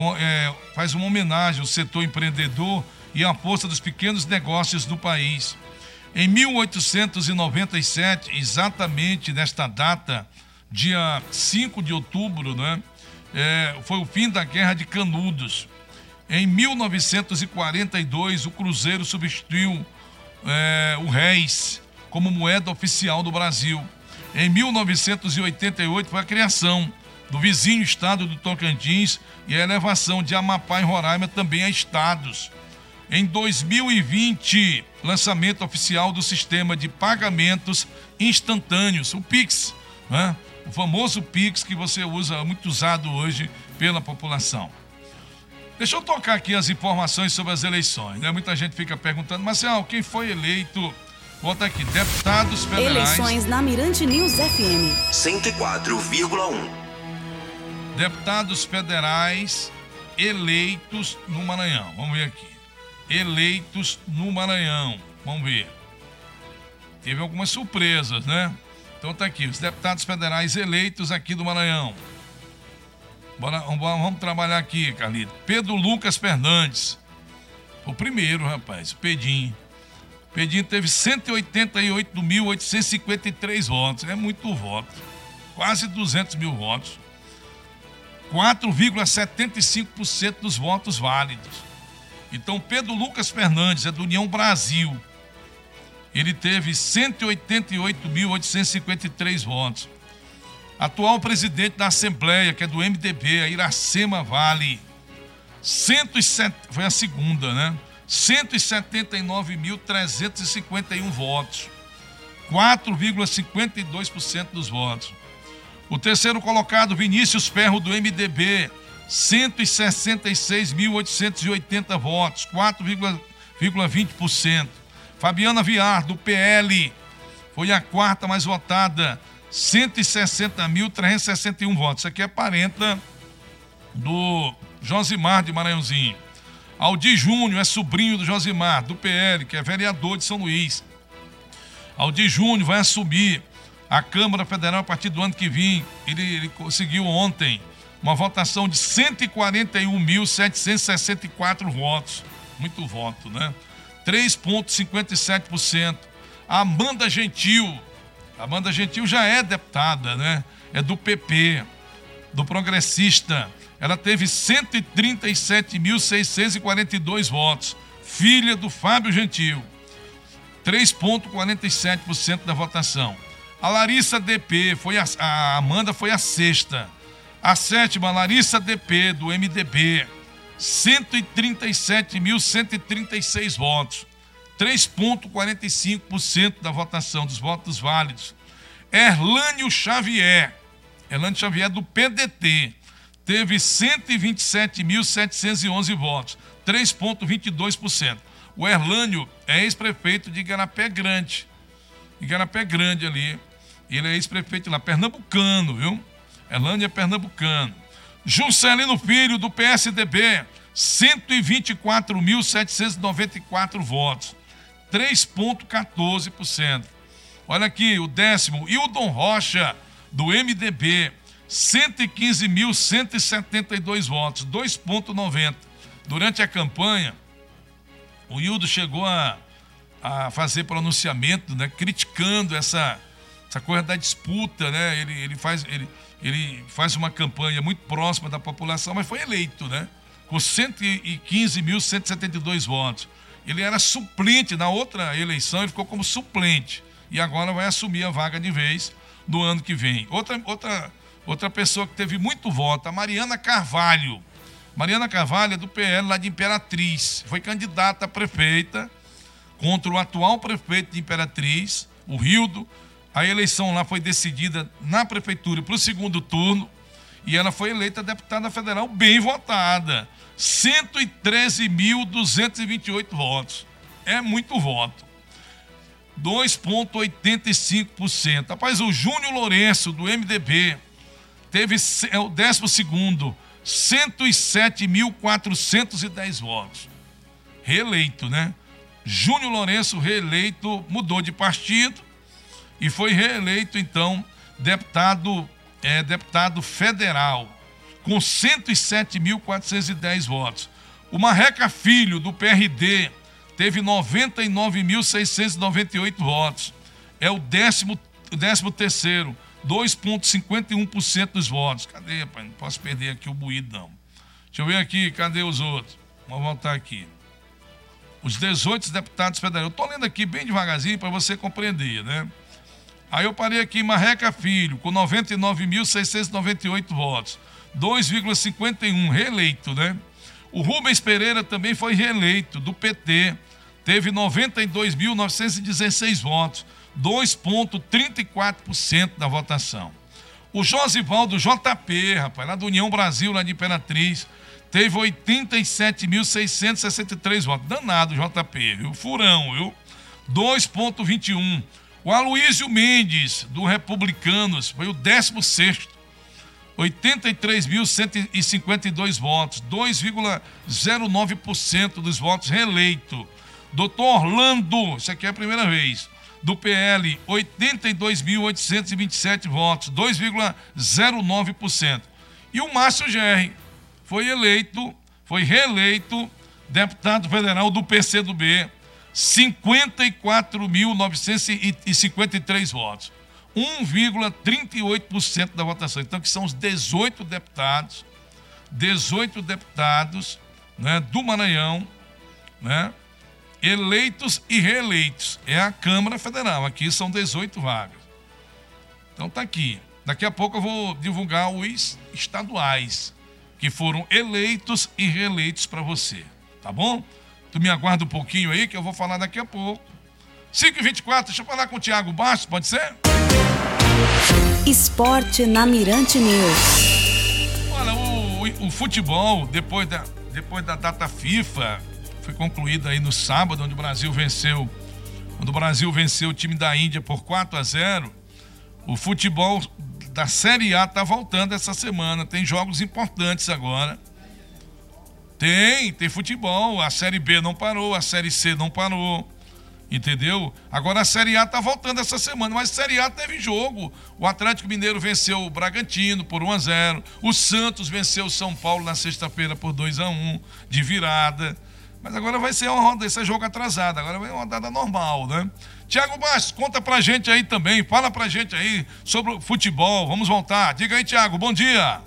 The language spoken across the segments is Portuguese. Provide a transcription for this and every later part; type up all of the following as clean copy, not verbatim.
faz uma homenagem ao setor empreendedor e à força dos pequenos negócios do país. Em 1897, exatamente nesta data, dia 5 de outubro, né, foi o fim da Guerra de Canudos. Em 1942, o Cruzeiro substituiu o réis como moeda oficial do Brasil. Em 1988, foi a criação do vizinho estado do Tocantins e a elevação de Amapá e Roraima também a estados. Em 2020, lançamento oficial do sistema de pagamentos instantâneos, o Pix, né? O famoso Pix que você usa, muito usado hoje pela população. Deixa eu tocar aqui as informações sobre as eleições, né? Muita gente fica perguntando, Marcelo, quem foi eleito? Volta aqui, deputados federais. Eleições na Mirante News FM 104,1. Deputados federais eleitos no Maranhão. Vamos ver aqui. Eleitos no Maranhão. Vamos ver. Teve algumas surpresas, né? Então tá aqui, os deputados federais eleitos aqui do Maranhão. Vamos trabalhar aqui, Carlito. Pedro Lucas Fernandes. O primeiro, rapaz, Pedinho. Pedinho teve 188.853 votos. É muito voto. Quase 200 mil votos. 4,75% dos votos válidos. Então, Pedro Lucas Fernandes é do União Brasil. Ele teve 188.853 votos. Atual presidente da Assembleia, que é do MDB, a Iracema Vale, foi a segunda, né? 179.351 votos. 4,52% dos votos. O terceiro colocado, Vinícius Ferro, do MDB, 166.880 votos, 4,20%. Fabiana Viar, do PL, foi a quarta mais votada, 160.361 votos. Isso aqui é parenta do Josimar de Maranhãozinho. Aldir Júnior é sobrinho do Josimar, do PL, que é vereador de São Luís. Aldir Júnior vai assumir a Câmara Federal a partir do ano que vem. Ele conseguiu ontem uma votação de 141.764 votos. Muito voto, né? 3,57%. A Amanda Gentil já é deputada, né? É do PP, do Progressista. Ela teve 137.642 votos. Filha do Fábio Gentil. 3,47% da votação. A Larissa DP, a Amanda foi a sexta. A sétima, Larissa DP, do MDB, 137.136 votos. 3,45% da votação, dos votos válidos. Erlânio Xavier do PDT, teve 127.711 votos, 3,22%. O Erlânio é ex-prefeito de Igarapé Grande. Igarapé Grande ali. Ele é ex-prefeito lá, pernambucano, viu? Erlânio é pernambucano. Juscelino Filho, do PSDB, 124.794 votos, 3,14%. Olha aqui, o décimo, Hildon Rocha, do MDB, 115.172 votos, 2,90%. Durante a campanha, o Hildon chegou a fazer pronunciamento, né, criticando essa coisa da disputa, né? Ele faz uma campanha muito próxima da população, mas foi eleito, né? Com 115.172 votos. Ele era suplente na outra eleição, ele ficou como suplente. E agora vai assumir a vaga de vez no ano que vem. Outra pessoa que teve muito voto, a Mariana Carvalho. Mariana Carvalho é do PL lá de Imperatriz. Foi candidata a prefeita contra o atual prefeito de Imperatriz, o Rildo. A eleição lá foi decidida na prefeitura para o segundo turno e ela foi eleita deputada federal bem votada. 113.228 votos. É muito voto. 2,85%. Rapaz, o Júnior Lourenço, do MDB, é o 12º, 107.410 votos. Reeleito, né? Júnior Lourenço, reeleito, mudou de partido e foi reeleito, então, deputado federal, com com 107.410 votos. O Marreca Filho, do PRD, teve 99.698 votos. É o 13º, 2,51% dos votos. Cadê, rapaz? Não posso perder aqui o moído, não. Deixa eu ver aqui, cadê os outros? Vamos voltar aqui. Os 18 deputados federais. Eu estou lendo aqui bem devagarzinho para você compreender, né? Aí eu parei aqui em Marreca Filho, com 99.698 votos. 2,51, reeleito, né? O Rubens Pereira também foi reeleito, do PT. Teve 92.916 votos. 2,34% da votação. O Josivaldo JP, rapaz, lá do União Brasil, lá de Imperatriz, teve 87.663 votos. Danado o JP, viu? Furão, viu? 2,21%. O Aloísio Mendes, do Republicanos, foi o 16º. 83.152 votos. 2,09% dos votos reeleito. Doutor Orlando, isso aqui é a primeira vez, do PL, 82.827 votos, 2,09%. E o Márcio Gerri foi reeleito deputado federal do PCdoB, 54.953 votos, 1,38% da votação. Então, que são os 18 deputados, né, do Maranhão, né, eleitos e reeleitos. É a Câmara Federal. Aqui são 18 vagas. Então tá aqui. Daqui a pouco eu vou divulgar os estaduais que foram eleitos e reeleitos para você. Tá bom? Tu me aguarda um pouquinho aí que eu vou falar daqui a pouco. 5h24, deixa eu falar com o Thiago Bastos, pode ser? Esporte na Mirante News. Olha, o futebol, depois da data FIFA, foi concluída aí no sábado, onde o Brasil venceu o time da Índia por 4-0. O futebol da Série A está voltando essa semana. Tem jogos importantes agora. Tem futebol. A Série B não parou, a Série C não parou. Entendeu? Agora a Série A está voltando essa semana, mas a Série A teve jogo. O Atlético Mineiro venceu o Bragantino por 1-0. O Santos venceu o São Paulo na sexta-feira por 2-1, de virada. Mas agora vai ser uma rodada, esse jogo atrasado, agora vai ser uma rodada normal, né? Thiago Bastos, conta pra gente aí também, fala pra gente aí sobre o futebol, vamos voltar. Diga aí, Thiago, bom dia.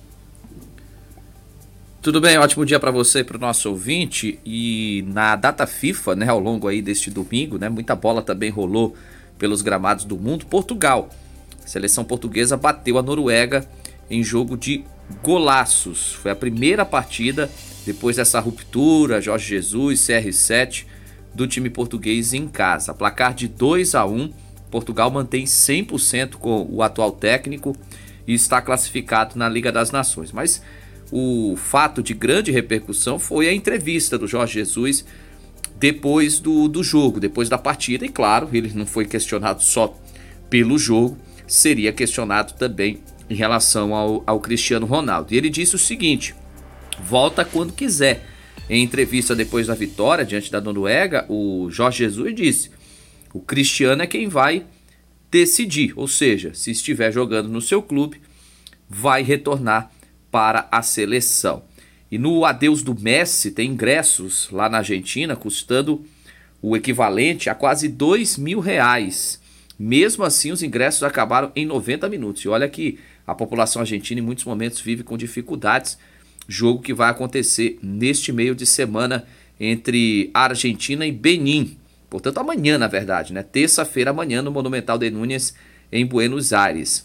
Tudo bem, ótimo dia para você e para o nosso ouvinte. E na data FIFA, né, ao longo aí deste domingo, né, muita bola também rolou pelos gramados do mundo. Portugal, a seleção portuguesa bateu a Noruega em jogo de golaços. Foi a primeira partida depois dessa ruptura, Jorge Jesus, CR7, do time português em casa. Placar de 2-1, Portugal mantém 100% com o atual técnico e está classificado na Liga das Nações. Mas o fato de grande repercussão foi a entrevista do Jorge Jesus depois do jogo, depois da partida. E claro, ele não foi questionado só pelo jogo, seria questionado também em relação ao Cristiano Ronaldo. E ele disse o seguinte: volta quando quiser. Em entrevista depois da vitória diante da Noruega, o Jorge Jesus disse: o Cristiano é quem vai decidir, ou seja, se estiver jogando no seu clube, vai retornar para a seleção. E no adeus do Messi, tem ingressos lá na Argentina custando o equivalente a quase R$2.000. Mesmo assim, os ingressos acabaram em 90 minutos. E olha que a população argentina em muitos momentos vive com dificuldades. Jogo que vai acontecer neste meio de semana entre Argentina e Benin. Portanto, amanhã, na verdade, né? Terça-feira, amanhã, no Monumental de Núñez, em Buenos Aires.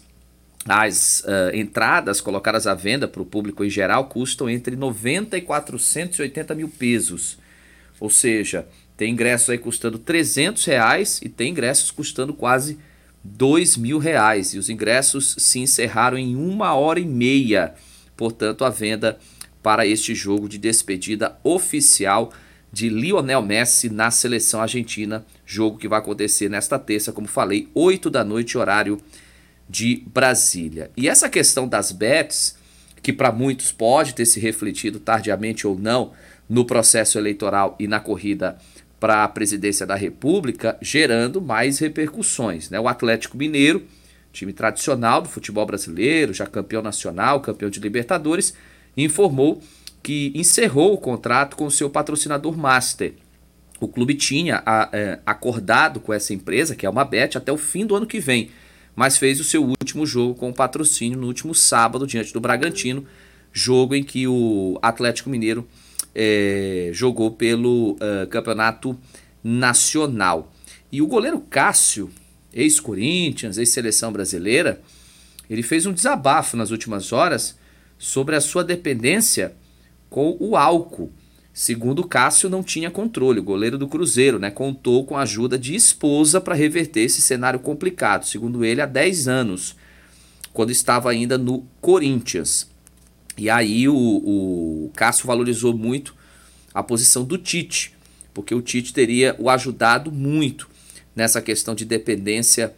As entradas colocadas à venda para o público em geral custam entre 90 e 480 mil pesos. Ou seja, tem ingressos aí custando R$300 e tem ingressos custando quase R$2.000. E os ingressos se encerraram em 1h30. Portanto, a venda para este jogo de despedida oficial de Lionel Messi na seleção argentina. Jogo que vai acontecer nesta terça, como falei, 20h, horário de Brasília. E essa questão das bets, que para muitos pode ter se refletido tardiamente ou não no processo eleitoral e na corrida para a presidência da República, gerando mais repercussões, né? O Atlético Mineiro time tradicional do futebol brasileiro, já campeão nacional, campeão de Libertadores, informou que encerrou o contrato com o seu patrocinador master. O clube tinha acordado com essa empresa, que é uma Bet, até o fim do ano que vem, mas fez o seu último jogo com o patrocínio no último sábado, diante do Bragantino, jogo em que o Atlético Mineiro jogou pelo Campeonato Nacional. E o goleiro Cássio, ex-Corinthians, ex-seleção brasileira, ele fez um desabafo nas últimas horas sobre a sua dependência com o álcool. Segundo o Cássio, não tinha controle. O goleiro do Cruzeiro, contou com a ajuda de esposa para reverter esse cenário complicado. Segundo ele, há 10 anos, quando estava ainda no Corinthians. E aí o Cássio valorizou muito a posição do Tite, porque o Tite teria o ajudado muito nessa questão de dependência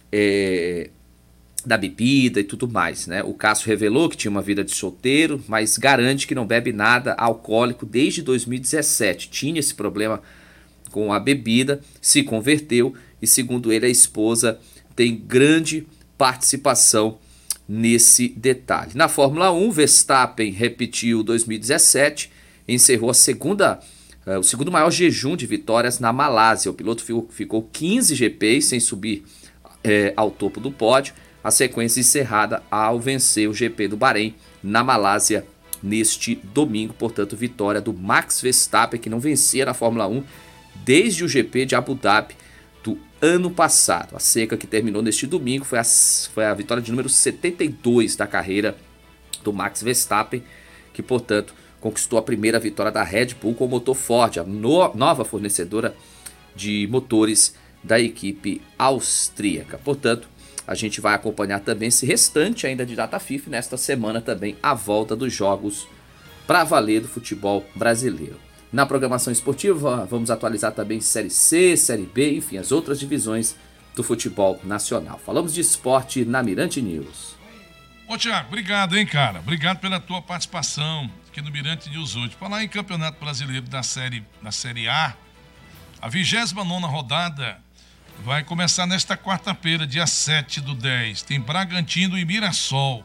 da bebida e tudo mais, O Cássio revelou que tinha uma vida de solteiro, mas garante que não bebe nada alcoólico desde 2017. Tinha esse problema com a bebida, se converteu e, segundo ele, a esposa tem grande participação nesse detalhe. Na Fórmula 1, Verstappen repetiu 2017, encerrou o segundo maior jejum de vitórias na Malásia. O piloto ficou 15 GPs sem subir ao topo do pódio. A sequência encerrada ao vencer o GP do Bahrein na Malásia neste domingo. Portanto, vitória do Max Verstappen, que não vencia na Fórmula 1 desde o GP de Abu Dhabi do ano passado. A seca que terminou neste domingo foi a vitória de número 72 da carreira do Max Verstappen, que, portanto, conquistou a primeira vitória da Red Bull com o motor Ford, a nova fornecedora de motores da equipe austríaca. Portanto, a gente vai acompanhar também esse restante ainda de data FIFA, nesta semana também a volta dos jogos para valer do futebol brasileiro. Na programação esportiva, vamos atualizar também Série C, Série B, enfim, as outras divisões do futebol nacional. Falamos de esporte na Mirante News. Ô Thiago, obrigado, hein, cara? Obrigado pela tua participação aqui no Mirante News hoje. Falar em Campeonato Brasileiro da Série A, a 29ª rodada vai começar nesta quarta-feira, dia 7/10. Tem Bragantino e Mirassol.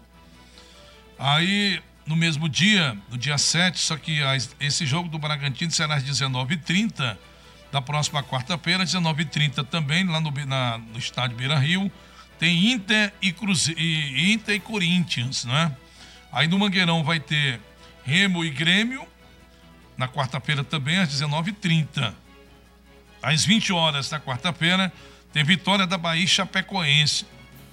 Aí, no mesmo dia, no dia 7, só que esse jogo do Bragantino será às 19h30 da próxima quarta-feira, 19h30 também, lá no estádio Beira-Rio, tem Inter e Corinthians, Aí no Mangueirão vai ter Remo e Grêmio, na quarta-feira também, às 19h30. Às 20 horas da quarta-feira, tem Vitória da Bahia e Chapecoense.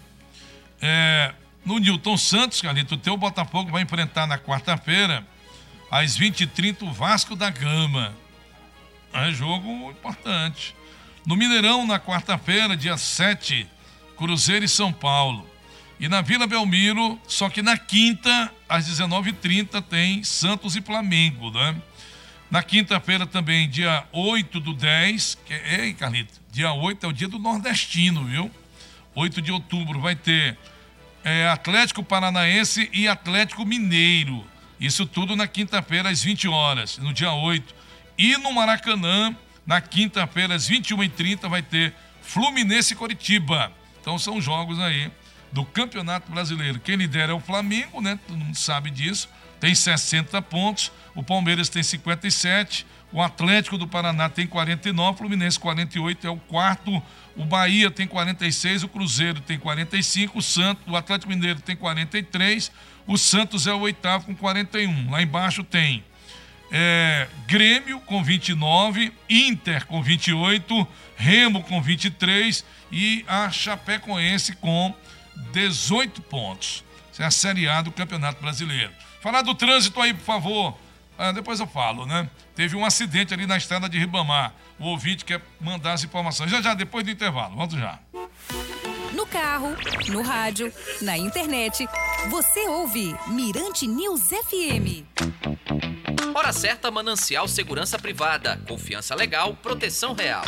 No Newton Santos, Carlito, o teu Botafogo vai enfrentar na quarta-feira, às 20h30, o Vasco da Gama. É jogo importante. No Mineirão, na quarta-feira, dia 7, Cruzeiro e São Paulo. E na Vila Belmiro, só que na quinta, às 19h30, tem Santos e Flamengo, Na quinta-feira também, dia 8/10, Carlito, dia 8 é o dia do nordestino, viu? 8 de outubro vai ter Atlético Paranaense e Atlético Mineiro. Isso tudo na quinta-feira, às 20 horas, no dia 8. E no Maracanã, na quinta-feira, às 21h30, vai ter Fluminense e Coritiba. Então são jogos aí do Campeonato Brasileiro. Quem lidera é o Flamengo, Todo mundo sabe disso. Tem 60 pontos, o Palmeiras tem 57, o Atlético do Paraná tem 49, o Fluminense 48, é o quarto, o Bahia tem 46, o Cruzeiro tem 45, o Atlético Mineiro tem 43, o Santos é o oitavo com 41. Lá embaixo tem Grêmio com 29, Inter com 28, Remo com 23 e a Chapecoense com 18 pontos. Essa é a Série A do Campeonato Brasileiro. Falar do trânsito aí, por favor. Depois eu falo, Teve um acidente ali na estrada de Ribamar. O ouvinte quer mandar as informações. Já, depois do intervalo. Volto já. No carro, no rádio, na internet, você ouve Mirante News FM. Hora hora certa, Manancial Segurança Privada. Confiança legal, proteção real.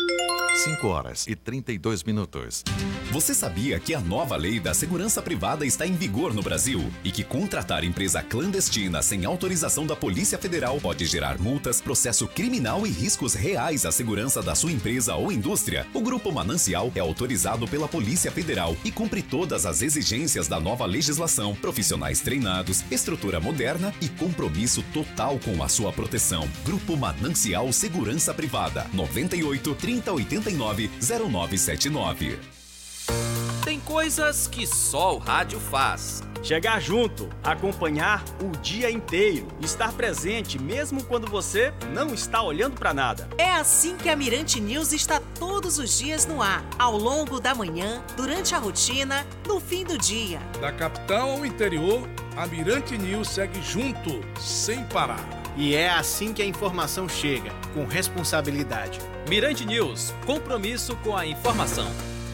5h32. Você sabia que a nova lei da segurança privada está em vigor no Brasil e que contratar empresa clandestina sem autorização da Polícia Federal pode gerar multas, processo criminal e riscos reais à segurança da sua empresa ou indústria? O Grupo Manancial é autorizado pela Polícia Federal e cumpre todas as exigências da nova legislação, profissionais treinados, estrutura moderna e compromisso total com a sua proteção. Grupo Manancial Segurança Privada, 98 3089 0979. Tem coisas que só o rádio faz. Chegar junto, acompanhar o dia inteiro, estar presente mesmo quando você não está olhando para nada. É assim que a Mirante News está todos os dias no ar, ao longo da manhã, durante a rotina, no fim do dia. Da capital ao interior, a Mirante News segue junto, sem parar. E é assim que a informação chega, com responsabilidade. Mirante News, compromisso com a informação.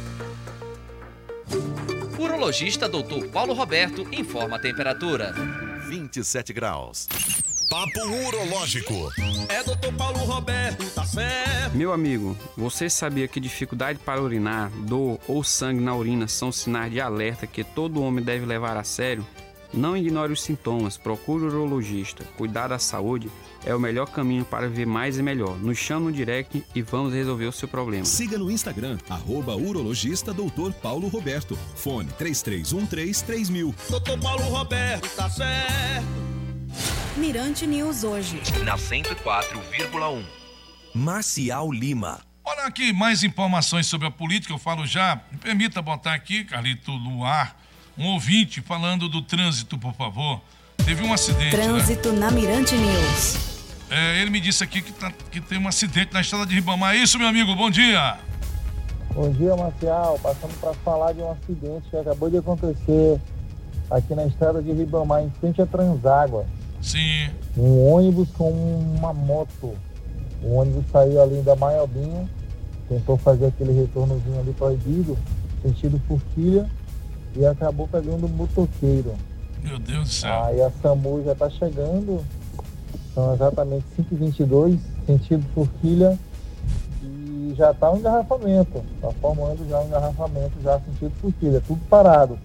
Urologista Dr. Paulo Roberto informa a temperatura. 27 graus. Papo Urológico. É Dr. Paulo Roberto, tá certo. Meu amigo, você sabia que dificuldade para urinar, dor ou sangue na urina são sinais de alerta que todo homem deve levar a sério? Não ignore os sintomas, procure o urologista. Cuidar da saúde é o melhor caminho para viver mais e melhor. Nos chame no direct e vamos resolver o seu problema. Siga no Instagram, @urologista Dr. Paulo Roberto. Fone 33133000. Dr. Paulo Roberto, tá certo. Mirante News hoje. Na 104,1. Marcial Lima. Olha aqui, mais informações sobre a política, eu falo já. Me permita botar aqui, Carlito, no ar, um ouvinte falando do trânsito, por favor. Teve um acidente, Trânsito na Mirante News. Ele me disse aqui que tem um acidente na estrada de Ribamar. É isso, meu amigo? Bom dia. Bom dia, Marcial. Passando para falar de um acidente que acabou de acontecer aqui na estrada de Ribamar, em frente à Transágua. Sim. Um ônibus com uma moto. O ônibus saiu ali da Maiobinha, tentou fazer aquele retornozinho ali proibido, sentido Forquilha, e acabou pegando um motoqueiro. Meu Deus do céu. Aí a SAMU já está chegando, são exatamente 5h22, sentido Forquilha, e já está um engarrafamento, está formando já um engarrafamento, já sentido Forquilha, tudo parado.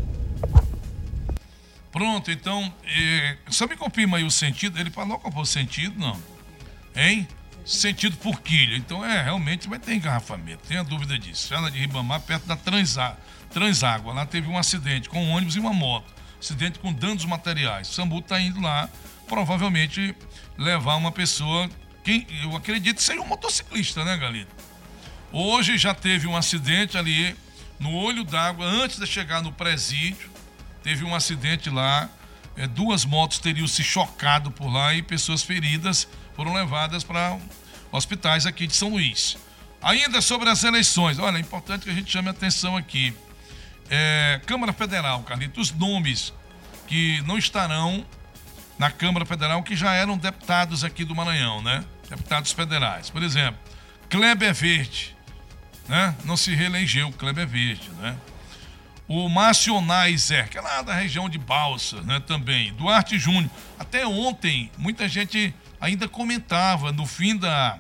Pronto, então, só me confirma aí o sentido, ele falou qual foi o sentido, não? Hein? Sentido Forquilha, então realmente vai ter engarrafamento, tenha dúvida disso. Estrada de Ribamar, perto da Transágua, lá teve um acidente com um ônibus e uma moto. Acidente com danos materiais. O SAMU está indo lá, provavelmente levar uma pessoa, quem eu acredito que seja um motociclista, né, Galito? Hoje já teve um acidente ali no Olho d'Água, antes de chegar no presídio, teve um acidente lá, 2 motos teriam se chocado por lá e pessoas feridas foram levadas para hospitais aqui de São Luís. Ainda sobre as eleições, olha, é importante que a gente chame a atenção aqui. Câmara Federal, Carlito, os nomes que não estarão na Câmara Federal, que já eram deputados aqui do Maranhão, né? Deputados federais. Por exemplo, Kleber Verde, né? Não se reelegeu, Kleber Verde, né? O Márcio Neiser, que é lá da região de Balsas, né? Também. Duarte Júnior. Até ontem, muita gente ainda comentava, no fim da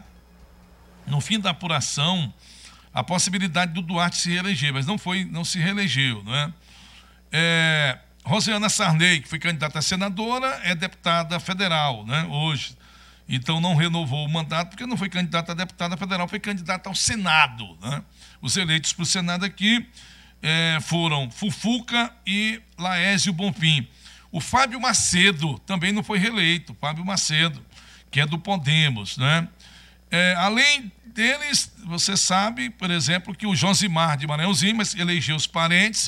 apuração, a possibilidade do Duarte se reeleger, mas não se reelegeu, né? Rosiana Sarney, que foi candidata a senadora, é deputada federal, né? Hoje. Então não renovou o mandato, porque não foi candidata a deputada federal, foi candidata ao Senado, né? Os eleitos para o Senado aqui foram Fufuca e Laésio Bonfim. O Fábio Macedo também não foi reeleito, Fábio Macedo, que é do Podemos, né? Além deles, você sabe, por exemplo, que o Josimar de Maranhãozinho, mas elegeu os parentes,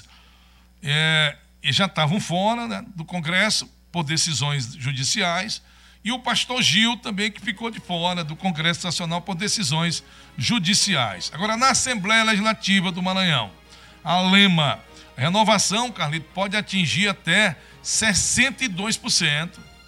e já estavam fora, né, do Congresso por decisões judiciais, e o pastor Gil também, que ficou de fora do Congresso Nacional por decisões judiciais. Agora, na Assembleia Legislativa do Maranhão, a Lema, a renovação, Carlito, pode atingir até 62%,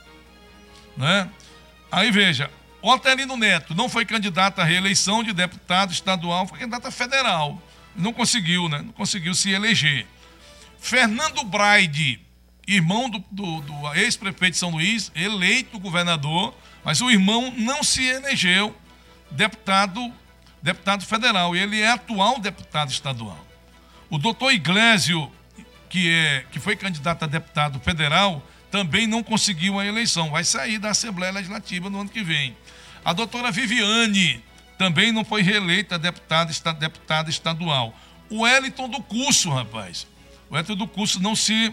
né? Aí veja, o Otelino Neto não foi candidato à reeleição de deputado estadual, foi candidato a federal. Não conseguiu, né? Não conseguiu se eleger. Fernando Braide, irmão do ex-prefeito de São Luís, eleito governador, mas o irmão não se elegeu deputado federal, ele é atual deputado estadual. O doutor Iglesio, que foi candidato a deputado federal, também não conseguiu a eleição, vai sair da Assembleia Legislativa no ano que vem. A doutora Viviane também não foi reeleita deputada estadual. O Wellington do Curso, rapaz, o Wellington do Curso não se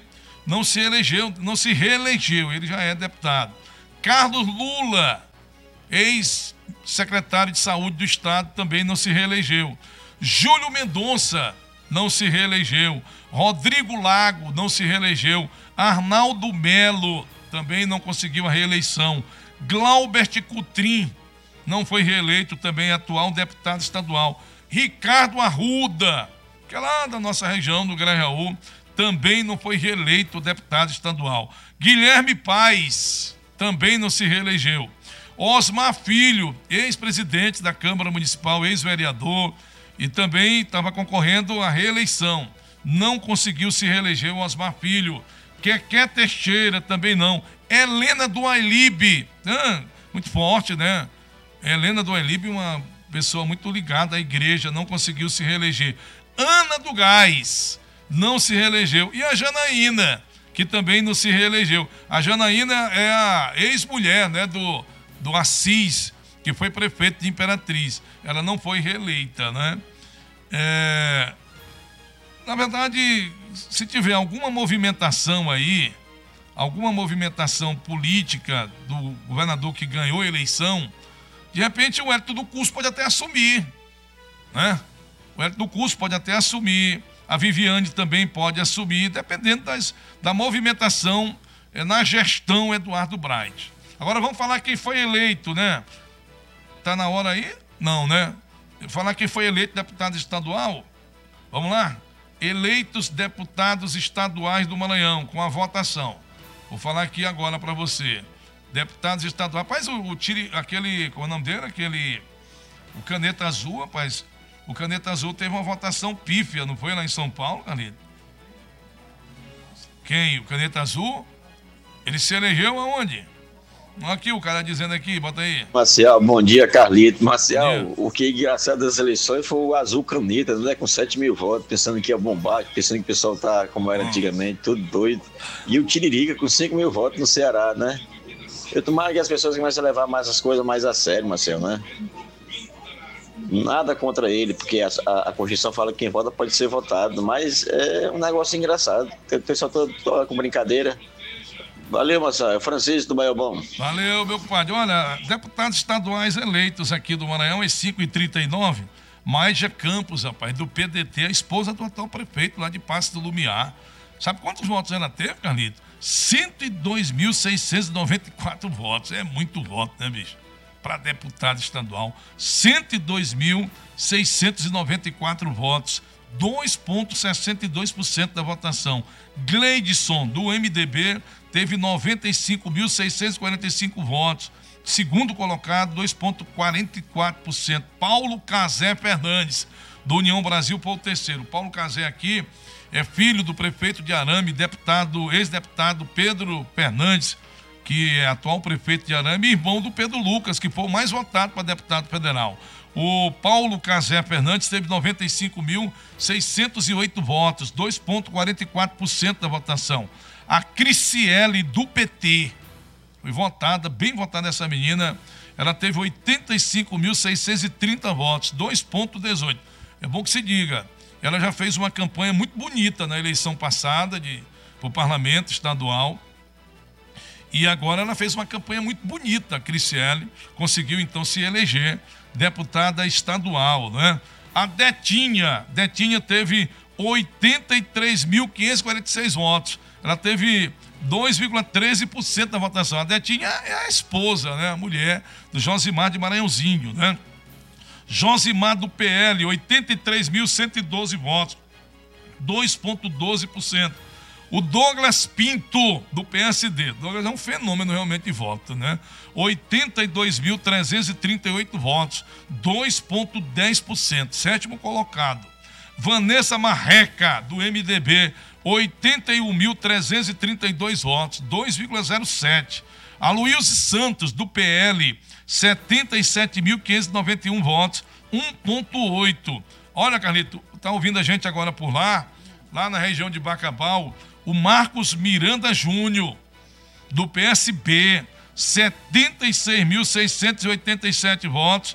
reelegeu, ele já é deputado. Carlos Lula, ex-secretário de Saúde do Estado, também não se reelegeu. Júlio Mendonça não se reelegeu. Rodrigo Lago não se reelegeu. Arnaldo Melo também não conseguiu a reeleição. Glaubert Coutrin não foi reeleito, também é atual deputado estadual. Ricardo Arruda, que é lá da nossa região, do Grajaú, também não foi reeleito deputado estadual. Guilherme Paes também não se reelegeu. Osmar Filho, ex-presidente da Câmara Municipal, ex-vereador, e também estava concorrendo à reeleição. Não conseguiu se reeleger o Osmar Filho. Keké Teixeira também não. Helena do Ailib, muito forte, né? Helena do Ailib, uma pessoa muito ligada à igreja, não conseguiu se reeleger. Ana do Gás não se reelegeu. E a Janaína, que também não se reelegeu. A Janaína é a ex-mulher, né, do Assis, que foi prefeito de Imperatriz. Ela não foi reeleita, né? Na verdade, se tiver alguma movimentação aí, alguma movimentação política do governador que ganhou a eleição, de repente o Wellington do Curso pode até assumir, né? O Wellington do Curso pode até assumir, a Viviane também pode assumir, dependendo da movimentação na gestão Eduardo Braide. Agora vamos falar quem foi eleito, né? Tá na hora aí? Não, né? Falar quem foi eleito deputado estadual. Vamos lá? Eleitos deputados estaduais do Maranhão, com a votação. Vou falar aqui agora para você. Deputados estaduais. Rapaz, aquele, qual é o nome dele? O Caneta Azul, rapaz. O Caneta Azul teve uma votação pífia, não foi lá em São Paulo, Carlito? Quem? O Caneta Azul? Ele se elegeu aonde? Aqui, o cara dizendo aqui, bota aí. Marcial, bom dia, Carlito. Marcial, o que é engraçado das eleições foi o Azul Caneta, né, com 7 mil votos, pensando que ia bombar, pensando que o pessoal tá como era antigamente, tudo doido. E o Tiririca com 5 mil votos no Ceará, né? Eu tomara que as pessoas comecem a levar mais as coisas mais a sério, Marcel, né? Nada contra ele, porque a Constituição fala que quem vota pode ser votado, mas é um negócio engraçado. O pessoal todo com brincadeira. Valeu, Marcelo. Francisco do Baiobão. Valeu, meu compadre. Olha, deputados estaduais eleitos aqui do Maranhão, às 5h39, Maija Campos, rapaz, do PDT, a esposa do atual prefeito lá de Passo do Lumiar. Sabe quantos votos ela teve, Carlito? 102.694 votos. É muito voto, né, bicho? Para deputado estadual. 102.694 votos. 2,62% da votação. Gleidson, do MDB, teve 95.645 votos. Segundo colocado, 2,44%. Paulo Cazé Fernandes, do União Brasil, foi o terceiro. Paulo Cazé aqui é filho do prefeito de Arame, ex-deputado Pedro Fernandes, que é atual prefeito de Arame, e irmão do Pedro Lucas, que foi o mais votado para deputado federal. O Paulo Cazé Fernandes teve 95.608 votos, 2,44% da votação. A Criciele, do PT, foi votada, bem votada essa menina, ela teve 85.630 votos, 2,18%. É bom que se diga, ela já fez uma campanha muito bonita na eleição passada para o parlamento estadual. E agora ela fez uma campanha muito bonita, a Criciele, conseguiu então se eleger deputada estadual, né? A Detinha teve 83.546 votos, ela teve 2,13% da votação. A Detinha é a esposa, né? A mulher do Josimar de Maranhãozinho, né? Josimar do PL, 83.112 votos, 2,12%. O Douglas Pinto, do PSD. Douglas é um fenômeno realmente de voto, né? 82.338 votos, 2,10%. Sétimo colocado. Vanessa Marreca, do MDB, 81.332 votos, 2,07. Aloísio Santos, do PL, 77.591 votos, 1,8. Olha, Carlito, tá ouvindo a gente agora por lá na região de Bacabal, o Marcos Miranda Júnior, do PSB, 76.687 votos,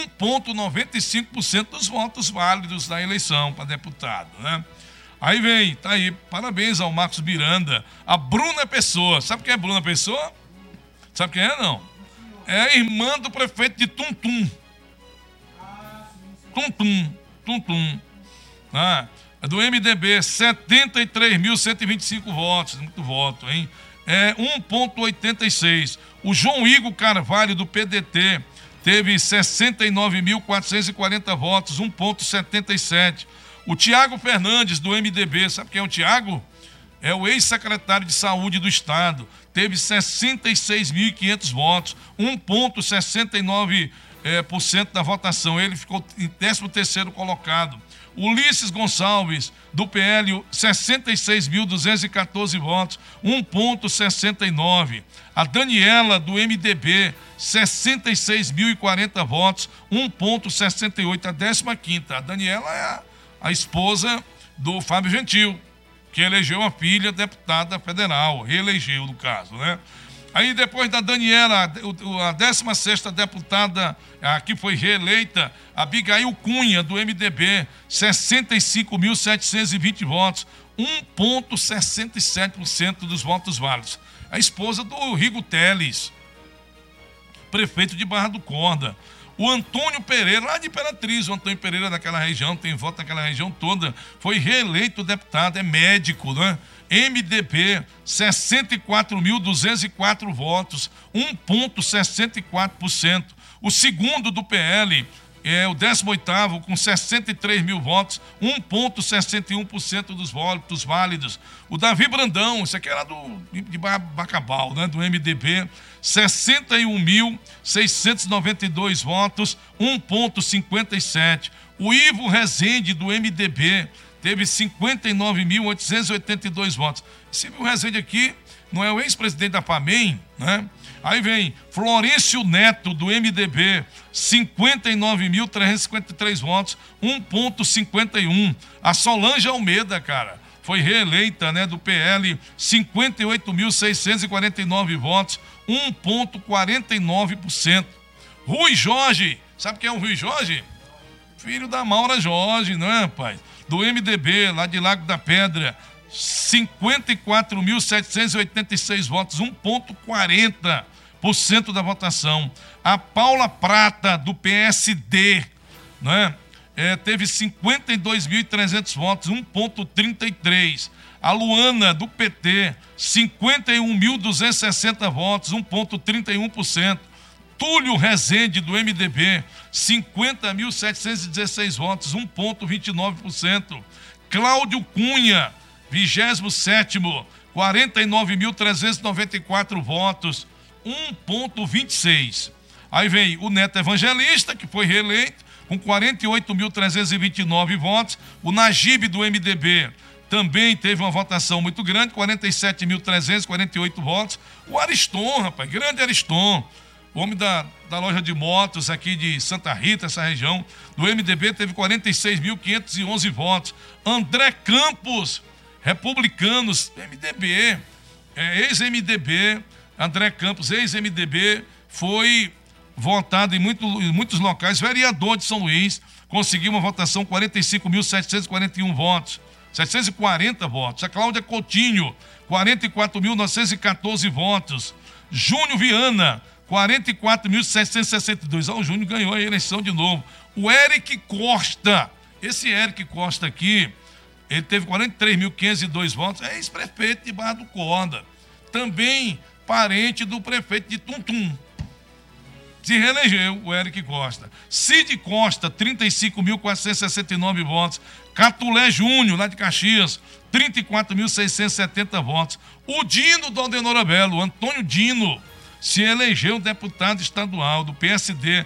1,95% dos votos válidos da eleição para deputado, né? Aí vem, tá aí, parabéns ao Marcos Miranda. A Bruna Pessoa, sabe quem é Bruna Pessoa? Sabe quem é, não? É a irmã do prefeito de Tuntum. Tuntum. Do MDB, 73.125 votos, muito voto, hein? 1,86. O João Igor Carvalho, do PDT, teve 69.440 votos, 1,77. O Tiago Fernandes, do MDB, sabe quem é o Tiago? É o ex-secretário de Saúde do Estado, teve 66.500 votos, 1,69% da votação. Ele ficou em 13º colocado. Ulisses Gonçalves, do PL, 66.214 votos, 1,69. A Daniela, do MDB, 66.040 votos, 1,68. A 15ª. A Daniela é a esposa do Fábio Gentil, que elegeu a filha deputada federal, reelegeu no caso, né? Aí depois da Daniela, a 16ª deputada, que foi reeleita, Abigail Cunha, do MDB, 65.720 votos, 1,67% dos votos válidos. A esposa do Rigo Teles, prefeito de Barra do Corda. O Antônio Pereira, lá de Imperatriz, o Antônio Pereira daquela região, tem voto naquela região toda, foi reeleito deputado, é médico, né? MDB, 64.204 votos, 1,64%. O segundo do PL, o 18º, com 63 mil votos, 1,61% dos votos válidos. O Davi Brandão, esse aqui era de Bacabal, né, do MDB, 61.692 votos, 1,57%. O Ivo Rezende, do MDB, teve 59.882 votos. Esse Ivo Rezende aqui não é o ex-presidente da FAMEM, né? Aí vem Florencio Neto, do MDB, 59.353 votos, 1,51%. A Solange Almeida, cara, foi reeleita, né, do PL, 58.649 votos, 1,49%. Rui Jorge, sabe quem é o Rui Jorge? Filho da Maura Jorge, não é, rapaz? Do MDB, lá de Lago da Pedra, 54.786 votos, 1,40% da votação. A Paula Prata, do PSD, né, teve 52.300 votos, 1,33%. A Luana, do PT, 51.260 votos, 1,31%. Túlio Rezende, do MDB, 50.716 votos, 1,29%. Cláudio Cunha, 27º, 49.394 votos, 1,26%. Aí vem o Neto Evangelista, que foi reeleito, com 48.329 votos. O Najib, do MDB, também teve uma votação muito grande, 47.348 votos. O Ariston, rapaz, grande Ariston, o homem da loja de motos aqui de Santa Rita, essa região, do MDB, teve 46.511 votos. André Campos, Republicanos, MDB, ex-MDB, André Campos, ex-MDB, foi votado em muitos locais, vereador de São Luís, conseguiu uma votação, 45.741 votos, 740 votos. A Cláudia Coutinho, 44.914 votos. Júnior Viana, 44.762. O Júnior ganhou a eleição de novo. O Eric Costa, esse Eric Costa aqui, ele teve 43.502 votos, é ex-prefeito de Barra do Corda, também parente do prefeito de Tuntum. Se reelegeu o Eric Costa. Cid Costa, 35.469 votos. Catulé Júnior, lá de Caxias, 34.670 votos. O Dino do Aldenor Belo, Antônio Dino, se elegeu deputado estadual do PSD,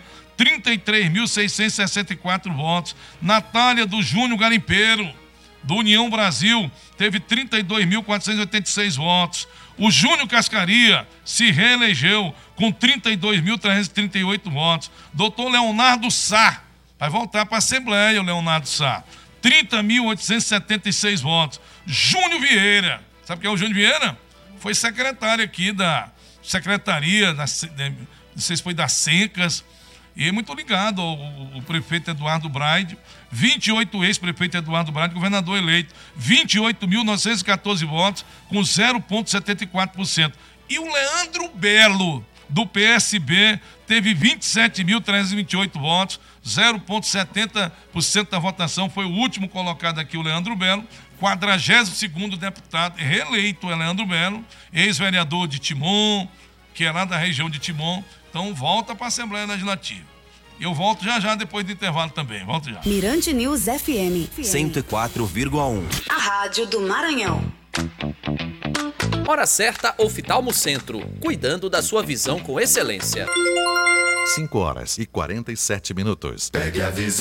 33.664 votos. Natália do Júnior Garimpeiro, do União Brasil, teve 32.486 votos. O Júnior Cascaria se reelegeu com 32.338 votos. Doutor Leonardo Sá, vai voltar para a Assembleia, o Leonardo Sá, 30.876 votos. Júnior Vieira, sabe quem é o Júnior Vieira? Foi secretário aqui da Secretaria, não sei se foi das Sencas, e é muito ligado ao prefeito Eduardo Braide, 28 ex-prefeito Eduardo Braide, governador eleito, 28.914 votos, com 0,74%. E o Leandro Belo, do PSB, teve 27.328 votos, 0,70% da votação, foi o último colocado aqui, o Leandro Belo, 42º deputado, reeleito o Leandro Belo, ex-vereador de Timon, que é lá da região de Timon. Então volta para a Assembleia Legislativa. Eu volto já depois do intervalo também. Volto já. Mirante News FM 104,1. A rádio do Maranhão. Hora certa, Oftalmo Centro, cuidando da sua visão com excelência. 5 horas e 47 minutos. Pegue a visão.